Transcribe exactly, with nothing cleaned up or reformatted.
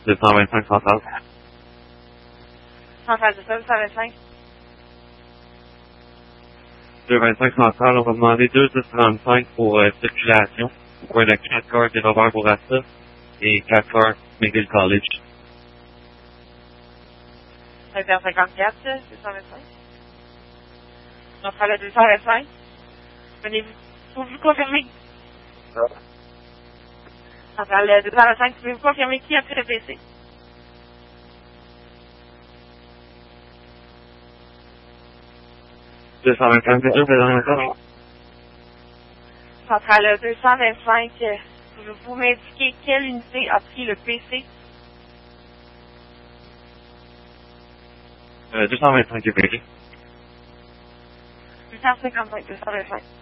deux cent vingt-cinq centrale. Centrale de ça, deux cent vingt-cinq. deux cent vingt-cinq centrale, on va demander deux cent trente-cinq pour euh, circulation. Pour le quatre corps de Robert Bourassa et quatre corps McGill College. cinq heures cinquante-quatre, deux cent vingt-cinq. Centrale de deux cent vingt-cinq. Venez-vous, pouvez-vous confirmer? Centrale de deux cent vingt-cinq, pouvez-vous confirmer qui a pris le P C? deux cent vingt-cinq, c'est sûr, c'est dans le corps. Centrale deux cent vingt-cinq, pouvez-vous m'indiquer quelle unité a pris le P C? Euh, deux cent vingt-cinq est payé. deux cent cinquante-cinq, deux cent vingt-cinq.